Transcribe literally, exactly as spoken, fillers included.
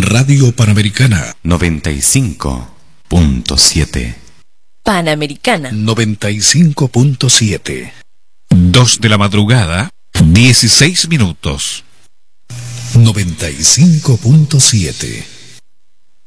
Radio Panamericana noventa y cinco punto siete. Panamericana noventa y cinco punto siete. Dos de la madrugada, dieciséis minutos. noventa y cinco punto siete.